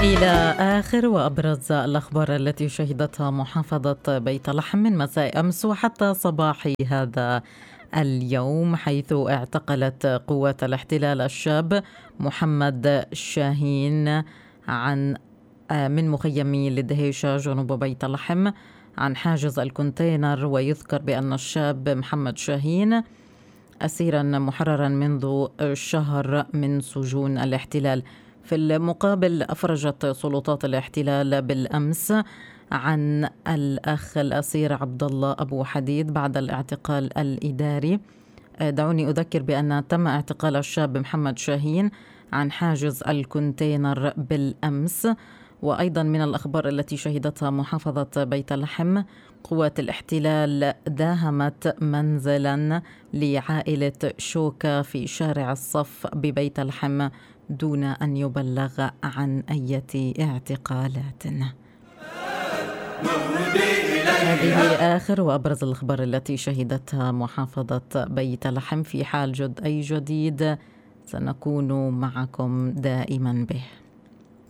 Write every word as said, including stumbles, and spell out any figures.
إلى آخر وأبرز الأخبار التي شهدتها محافظة بيت لحم من مساء أمس وحتى صباح هذا اليوم، حيث اعتقلت قوات الاحتلال الشاب محمد شاهين عن من مخيم الدهيشة جنوب بيت لحم عن حاجز الكونتينر. ويذكر بأن الشاب محمد شاهين أسيرا محررا منذ شهر من سجون الاحتلال. في المقابل أفرجت سلطات الاحتلال بالأمس عن الأخ الأسير عبد الله أبو حديد بعد الاعتقال الإداري. دعوني أذكر بأن تم اعتقال الشاب محمد شاهين عن حاجز الكونتينر بالأمس. وأيضا من الأخبار التي شهدتها محافظة بيت لحم، قوات الاحتلال داهمت منزلا لعائلة شوكة في شارع الصف ببيت لحم دون أن يبلغ عن أي اعتقالات. هذه آخر وأبرز الأخبار التي شهدتها محافظة بيت لحم. في حال جد أي جديد سنكون معكم دائما به.